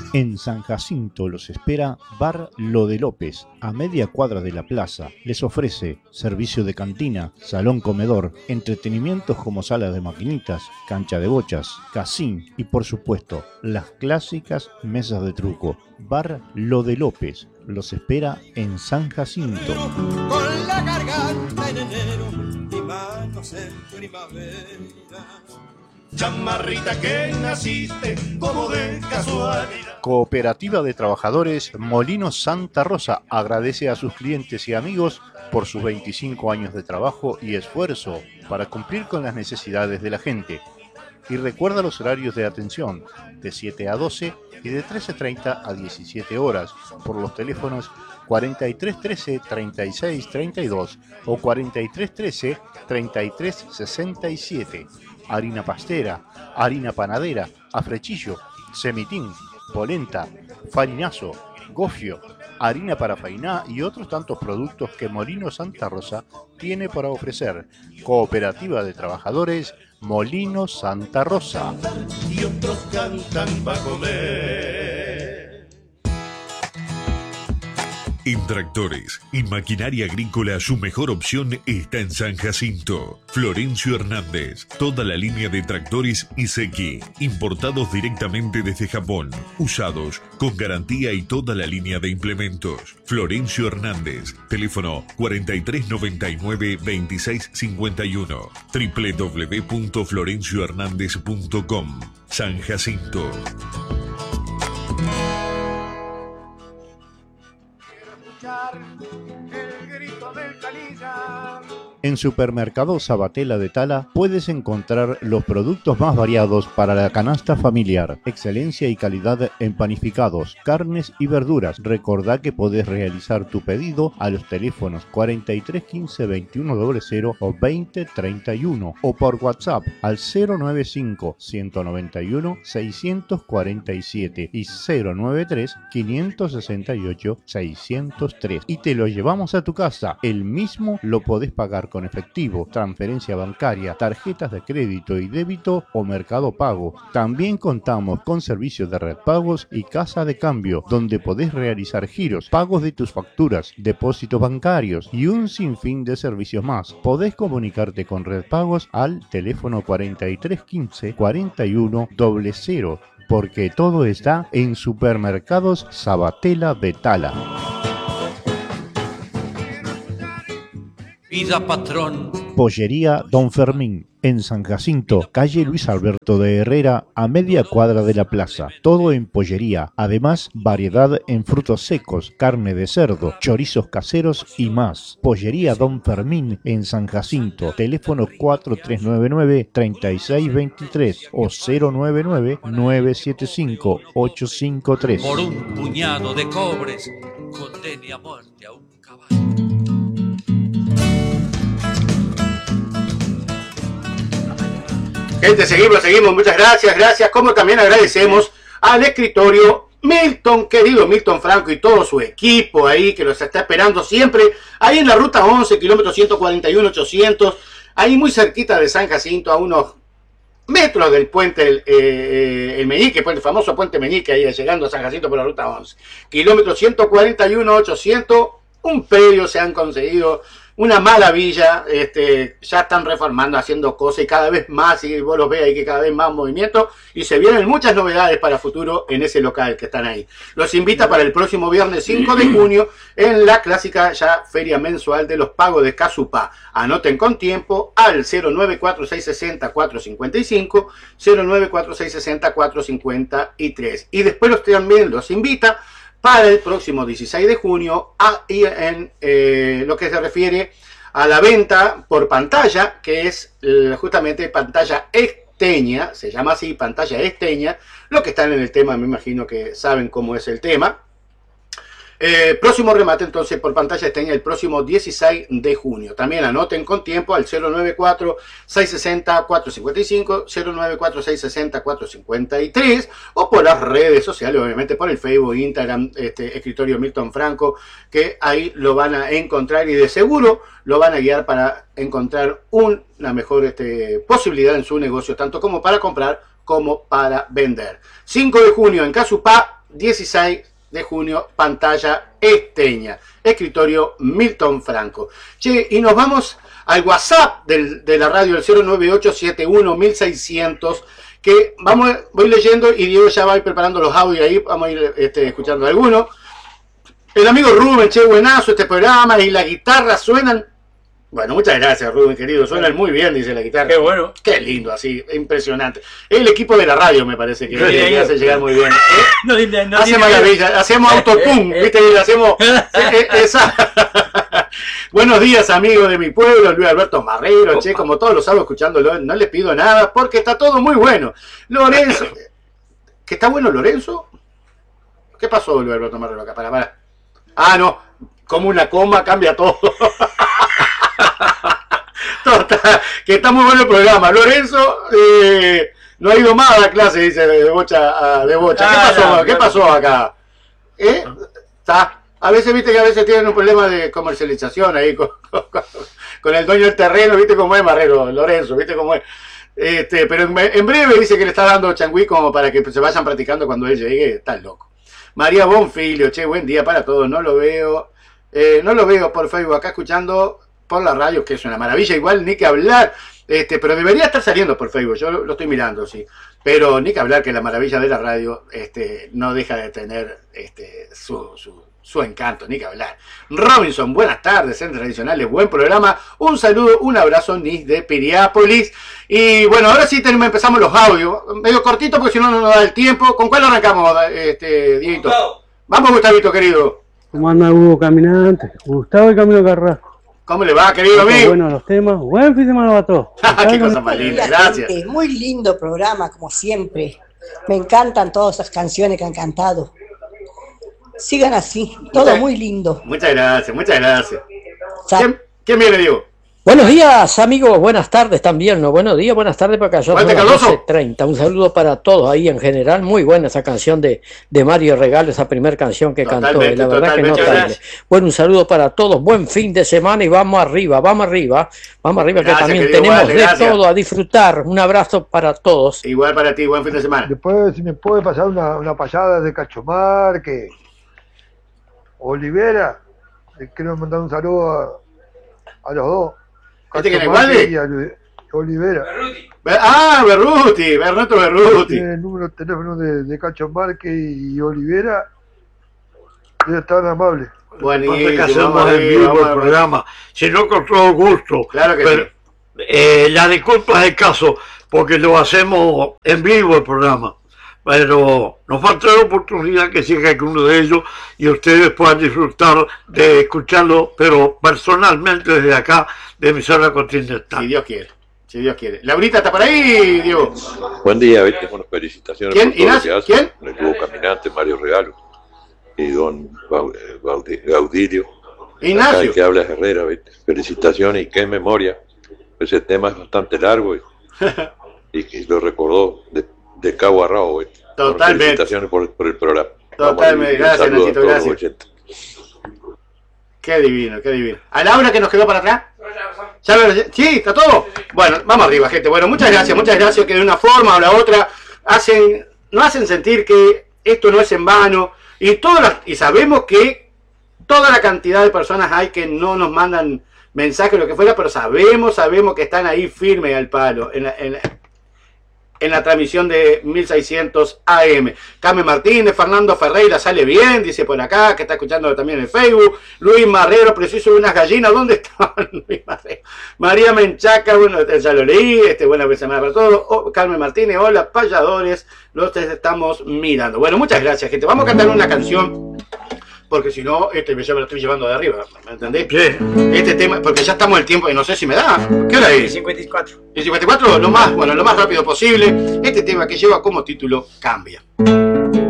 En San Jacinto los espera Bar Lo de López, a media cuadra de la plaza. Les ofrece servicio de cantina, salón comedor, entretenimientos como sala de maquinitas, cancha de bochas, casín y por supuesto las clásicas mesas de truco. Bar Lo de López los espera en San Jacinto. Con la garganta en enero y manos en primavera. Chamarrita que naciste como de casualidad. Cooperativa de Trabajadores Molinos Santa Rosa agradece a sus clientes y amigos por sus 25 años de trabajo y esfuerzo para cumplir con las necesidades de la gente. Y recuerda los horarios de atención, de 7 a 12 y de 13:30 a 17 horas, por los teléfonos 4313 36 32 o 4313 33 67. Harina pastera, harina panadera, afrechillo, semitín, polenta, farinazo, gofio, harina para fainá y otros tantos productos que Molino Santa Rosa tiene para ofrecer. Cooperativa de Trabajadores Molino Santa Rosa. Y otros cantan para comer. En tractores y maquinaria agrícola su mejor opción está en San Jacinto. Florencio Hernández, toda la línea de tractores Iseki, importados directamente desde Japón, usados, con garantía y toda la línea de implementos. Florencio Hernández, teléfono 4399-2651, www.florenciohernandez.com. San Jacinto. El grito del canilla. En Supermercado Sabatella de Tala puedes encontrar los productos más variados para la canasta familiar. Excelencia y calidad en panificados, carnes y verduras. Recordá que podés realizar tu pedido a los teléfonos 43 15 21 00 o 20 31 o por WhatsApp al 095 191 647 y 093 568 603 y te lo llevamos a tu casa. El mismo lo podés pagar con efectivo, transferencia bancaria, tarjetas de crédito y débito o Mercado Pago. También contamos con servicios de red pagos y casa de cambio, donde podés realizar giros, pagos de tus facturas, depósitos bancarios y un sinfín de servicios más. Podés comunicarte con red pagos al teléfono 4315 41 00, porque todo está en Supermercados Sabatella de Tala. Vida patrón. Pollería Don Fermín, en San Jacinto, calle Luis Alberto de Herrera, a media cuadra de la plaza. Todo en pollería, además variedad en frutos secos, carne de cerdo, chorizos caseros y más. Pollería Don Fermín en San Jacinto, teléfono 4399-3623 o 099-975-853. Por un puñado de cobres, condene a muerte a un caballo. Gente, seguimos, muchas gracias, como también agradecemos al escritorio Milton, querido Milton Franco y todo su equipo ahí que los está esperando siempre, ahí en la ruta 11, kilómetro 141-800, ahí muy cerquita de San Jacinto, a unos metros del puente, el Meñique, el famoso puente Meñique, ahí llegando a San Jacinto por la ruta 11, kilómetro 141-800, un predio se han conseguido. Una maravilla, ya están reformando, haciendo cosas y cada vez más, y vos los ves ahí que cada vez más movimiento, y se vienen muchas novedades para futuro en ese local que están ahí. Los invita para el próximo viernes 5 de junio en la clásica ya feria mensual de los pagos de Casupá. Anoten con tiempo al 094-660-455, 094-660-453. Y después también los invita para el próximo 16 de junio en lo que se refiere a la venta por pantalla, que es justamente pantalla esteña, se llama así, pantalla esteña. Los que están en el tema me imagino que saben cómo es el tema. Próximo remate entonces por pantalla esteña el próximo 16 de junio. También anoten con tiempo al 094-660-455, 094-660-453 o por las redes sociales, obviamente por el Facebook, Instagram, escritorio Milton Franco, que ahí lo van a encontrar y de seguro lo van a guiar para encontrar una mejor posibilidad en su negocio, tanto como para comprar como para vender. 5 de junio en Casupá, 16 de junio, pantalla esteña. Escritorio Milton Franco. Che, y nos vamos al WhatsApp de la radio, el 098711600, que voy leyendo y Diego ya va a ir preparando los audios ahí, vamos a ir escuchando algunos. El amigo Rubén, che, buenazo este programa, y la guitarra suenan. Bueno, muchas gracias, Rubén, querido. Suenan muy bien, dice la guitarra. Qué bueno. Qué lindo, así, impresionante. El equipo de la radio me parece que hace llegar muy bien. No hace maravilla. Hacemos autotune, ¿viste? Y hacemos esa. Buenos días, amigos de mi pueblo, Luis Alberto Marrero. Che, como todos los sábados escuchándolo, no les pido nada porque está todo muy bueno. Lorenzo. ¿Que está bueno, Lorenzo? ¿Qué pasó, Luis Alberto Marrero, acá? Para. Ah, no. Como una coma cambia todo. Que está muy bueno el programa. Lorenzo no ha ido más a la clase, dice de bocha. ¿Qué pasó acá? Está. A veces, viste que a veces tienen un problema de comercialización ahí con el dueño del terreno, viste cómo es Marrero, Lorenzo, viste cómo es. Pero en breve dice que le está dando changüí como para que se vayan practicando cuando él llegue. Está loco. María Bonfilio, che, buen día para todos. No lo veo por Facebook acá escuchando por la radio, que es una maravilla, igual ni que hablar, pero debería estar saliendo por Facebook, yo lo estoy mirando, sí, pero ni que hablar que la maravilla de la radio no deja de tener su encanto, ni que hablar. Robinson, buenas tardes, en Tradicionales, buen programa, un saludo, un abrazo, Nis de Piriápolis, y bueno, ahora sí empezamos los audios, medio cortito porque si no nos da el tiempo. ¿Con cuál arrancamos, Dieguito? Vamos, Gustavito, querido. ¿Cómo anda Hugo Caminante? Gustavo y Camilo Carrasco. ¿Cómo le va, querido amigo? Bueno, los temas. Buen fin de semana a todos. Qué cosa más linda, gracias. Muy lindo programa, como siempre. Me encantan todas esas canciones que han cantado. Sigan así, todo muy lindo. Muchas gracias. ¿Quién viene, Diego? Buenos días, amigos, buenas tardes también, ¿no? Buenos días, buenas tardes para acá. Son las 12:30. Un saludo para todos ahí en general. Muy buena esa canción de Mario Regalo, esa primera canción que cantó. La verdad que notable. Bueno, un saludo para todos. Buen fin de semana y vamos arriba, gracias, que también tenemos gracias. De todo a disfrutar. Un abrazo para todos. Igual para ti, buen fin de semana. Después, si me puede pasar una payada de Cachomar, que Olivera, quiero mandar un saludo a los dos. ¿Este que le y a Olivera. Berruti. Tiene el número de teléfono de Cacho Márquez y Olivera. Ellos están amables. Buenísimo. Que hacemos en vivo el programa, sino con todo gusto. Claro que pero, sí. La disculpa es el caso, porque lo hacemos en vivo el programa. Pero nos falta la oportunidad que siga alguno de ellos y ustedes puedan disfrutar de escucharlo, pero personalmente desde acá, de Emisora Continental. Si Dios quiere. Laurita, ¿está por ahí, Diego? Buen día, bueno, felicitaciones. ¿Quién? ¿Ignacio? ¿Quién? El dúo Caminante, Mario Regalo y don Gaudilio. Ignacio. El que habla es Herrera, ¿viste? Felicitaciones y qué memoria. Ese tema es bastante largo y lo recordó de cabo a rabo, ¿viste? Totalmente. Felicitaciones por el programa. Totalmente, gracias, Nachito, gracias. Qué divino. ¿A Laura que nos quedó para atrás? Sí, ¿está todo? Bueno, vamos arriba, gente. Bueno, muchas gracias, que de una forma o la otra nos hacen sentir que esto no es en vano, y sabemos que toda la cantidad de personas hay que no nos mandan mensajes o lo que fuera, pero sabemos que están ahí firmes al palo, en la transmisión de 1600 AM. Carmen Martínez, Fernando Ferreira sale bien, dice por acá, que está escuchando también en Facebook. Luis Marrero, preciso de unas gallinas, ¿dónde estaban Luis Marrero? María Menchaca, bueno, ya lo leí, buena semana para todos. Carmen Martínez, hola, payadores, los estamos mirando. Bueno, muchas gracias, gente. Vamos a cantar una canción, porque si no, yo me lo estoy llevando de arriba, ¿me entendés? Sí. Este tema, porque ya estamos en el tiempo, y no sé si me da. ¿Qué hora es? 54. ¿Y 54? Lo más rápido posible. Este tema que lleva como título Cambia.